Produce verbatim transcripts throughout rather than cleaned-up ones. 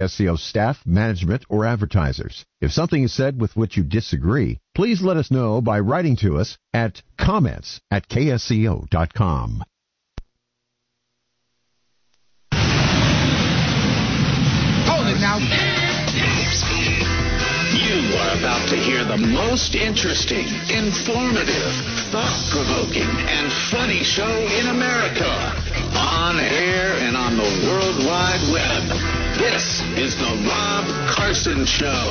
S C O staff, management, or advertisers. If something is said with which you disagree, please let us know by writing to us at comments at K S C O dot com. Hold it now. You are about to hear the most interesting, informative, thought-provoking, and funny show in America. On air and on the World Wide Web. This is the Rob Carson Show.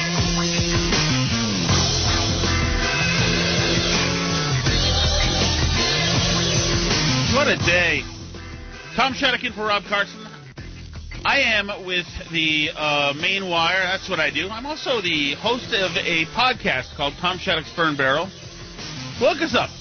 What a day. Tom Shattuck in for Rob Carson. I am with the uh, Main Wire. That's what I do. I'm also the host of a podcast called Tom Shattuck's Fern Barrel. Look us up.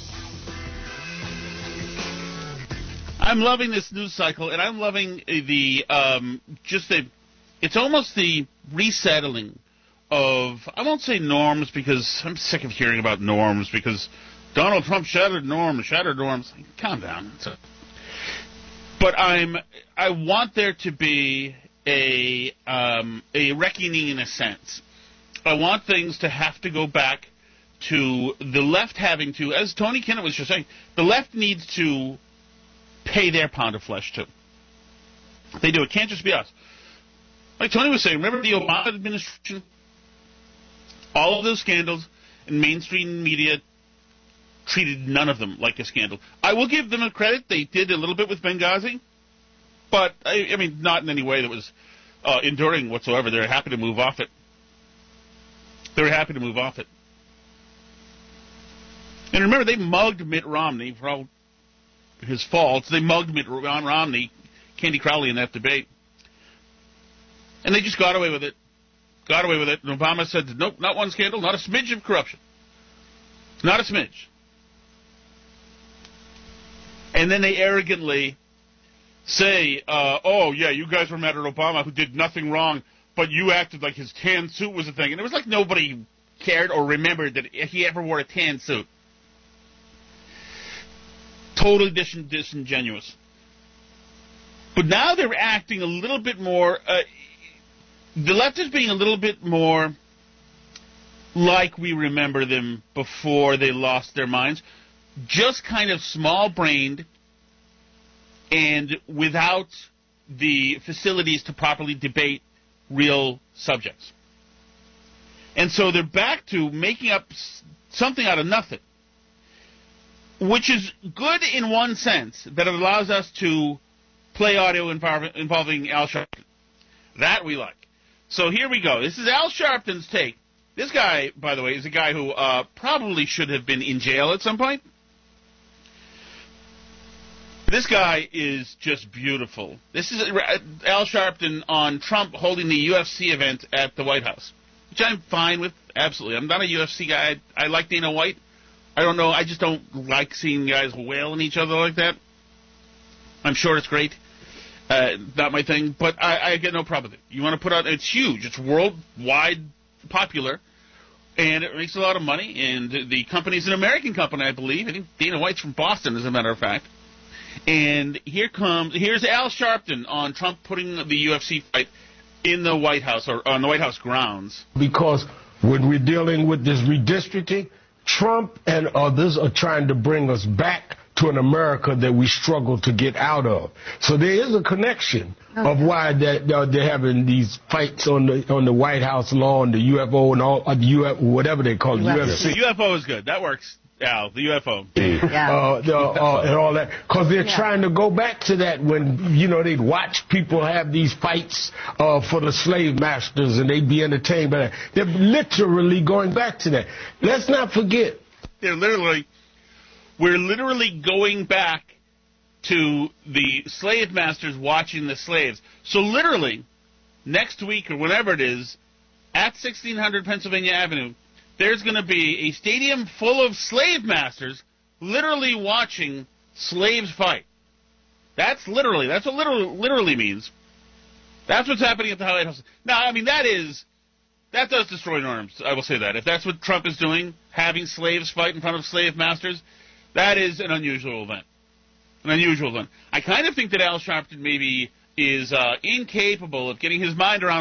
I'm loving this news cycle, and I'm loving the, um, just the, it's almost the resettling of, I won't say norms because I'm sick of hearing about norms because Donald Trump shattered norms, shattered norms. Calm down. It's a, But I'm. I want there to be a um, a reckoning in a sense. I want things to have to go back to the left having to, as Tony Kennett was just saying, the left needs to pay their pound of flesh too. They do. It can't just be us. Like Tony was saying, remember the Obama administration? All of those scandals in mainstream media treated none of them like a scandal. I will give them a credit. They did a little bit with Benghazi, but, I, I mean, not in any way that was uh, enduring whatsoever. They're happy to move off it. They were happy to move off it. And remember, they mugged Mitt Romney for all his faults. They mugged Mitt Romney, Candy Crowley, in that debate. And they just got away with it. Got away with it. And Obama said, nope, not one scandal, not a smidge of corruption. Not a smidge. And then they arrogantly say, uh, oh, yeah, you guys were mad at Obama who did nothing wrong, but you acted like his tan suit was a thing. And it was like nobody cared or remembered that he ever wore a tan suit. Totally dis- disingenuous. But now they're acting a little bit more, uh, the left is being a little bit more like we remember them before they lost their minds. Just kind of small-brained and without the facilities to properly debate real subjects. And so they're back to making up something out of nothing, which is good in one sense, that it allows us to play audio involving, involving Al Sharpton. That we like. So here we go. This is Al Sharpton's take. This guy, by the way, is a guy who uh, probably should have been in jail at some point. This guy is just beautiful. This is Al Sharpton on Trump holding the U F C event at the White House, which I'm fine with, absolutely. I'm not a U F C guy. I, I like Dana White. I don't know. I just don't like seeing guys wail on each other like that. I'm sure it's great. Uh, not my thing, but I, I get no problem with it. You want to put out, it's huge. It's worldwide popular, and it makes a lot of money, and the, the company's an American company, I believe. I think Dana White's from Boston, as a matter of fact. And here comes, here's Al Sharpton on Trump putting the U F C fight in the White House, or on the White House grounds. Because when we're dealing with this redistricting, Trump and others are trying to bring us back to an America that we struggle to get out of. So there is a connection of why that uh, they're having these fights on the on the White House lawn, the U F O and all uh, the U F O, whatever they call it, U F C. The U F O is good. That works, Al. The U F O. Yeah. Uh, the, uh, and all that, because they're yeah. trying to go back to that when you know they'd watch people have these fights uh, for the slave masters and they'd be entertained by that. They're literally going back to that. Let's not forget. They're literally. We're literally going back to the slave masters watching the slaves. So literally, next week or whenever it is, at sixteen hundred Pennsylvania Avenue, there's going to be a stadium full of slave masters literally watching slaves fight. That's literally, that's what literally, literally means. That's what's happening at the White House. Now, I mean, that is, that does destroy norms, I will say that. If that's what Trump is doing, having slaves fight in front of slave masters, that is an unusual event. An unusual event. I kind of think that Al Sharpton maybe is uh, incapable of getting his mind around